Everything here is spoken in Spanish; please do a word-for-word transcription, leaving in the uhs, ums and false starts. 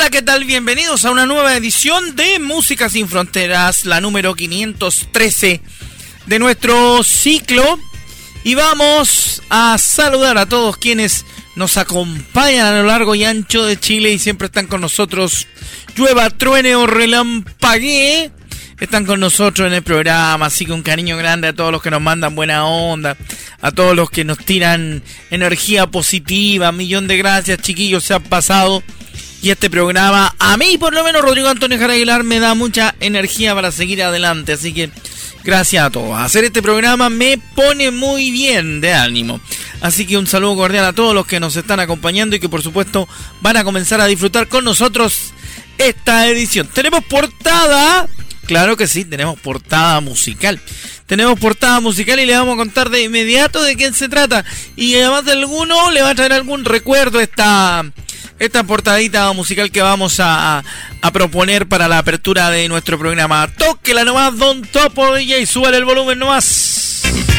Hola, ¿qué tal? Bienvenidos a una nueva edición de Música Sin Fronteras, la número quinientos trece de nuestro ciclo. Y vamos a saludar a todos quienes nos acompañan a lo largo y ancho de Chile y siempre están con nosotros. Llueva, truene o relampaguee, están con nosotros en el programa. Así que un cariño grande a todos los que nos mandan buena onda, a todos los que nos tiran energía positiva. Millón de gracias, chiquillos, se han pasado. Y este programa, a mí por lo menos, Rodrigo Antonio Jara Aguilar, me da mucha energía para seguir adelante. Así que gracias a todos. Hacer este programa me pone muy bien de ánimo. Así que un saludo cordial a todos los que nos están acompañando y que por supuesto van a comenzar a disfrutar con nosotros esta edición. Tenemos portada, claro que sí, tenemos portada musical. Tenemos portada musical y le vamos a contar de inmediato de quién se trata. Y además de alguno le va a traer algún recuerdo esta... Esta portadita musical que vamos a, a proponer para la apertura de nuestro programa. Tóquela nomás, Don Topo D J, súbale el volumen nomás.